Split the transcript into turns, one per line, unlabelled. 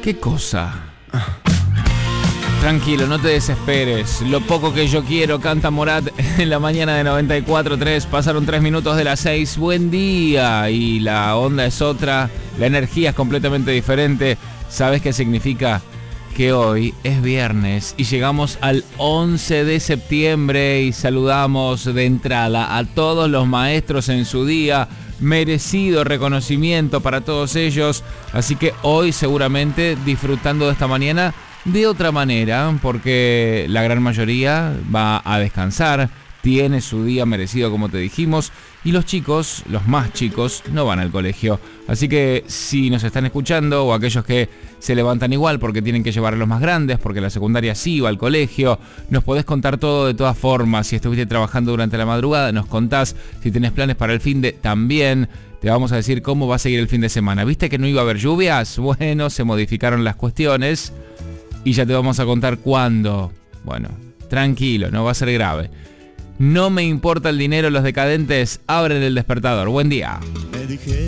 ¿Qué cosa? Tranquilo, no te desesperes. Lo poco que yo quiero, canta Morat en la mañana de 94.3. Pasaron 3 minutos de las 6. Buen día. Y la onda es otra. La energía es completamente diferente. ¿Sabes qué significa? Que hoy es viernes y llegamos al 11 de septiembre y saludamos de entrada a todos los maestros en su día. Merecido reconocimiento para todos ellos. Así que hoy seguramente disfrutando de esta mañana de otra manera, porque la gran mayoría va a descansar, tiene su día merecido como te dijimos, y los chicos, los más chicos, no van al colegio. Así que si nos están escuchando, o aquellos que se levantan igual porque tienen que llevar a los más grandes, porque la secundaria sí va al colegio, nos podés contar todo de todas formas. Si estuviste trabajando durante la madrugada, nos contás. Si tenés planes para el fin de, también te vamos a decir cómo va a seguir el fin de semana. ¿Viste que no iba a haber lluvias? Bueno, se modificaron las cuestiones y ya te vamos a contar cuándo. Bueno, tranquilo, no va a ser grave. No me importa el dinero, los decadentes abren el despertador. Buen día.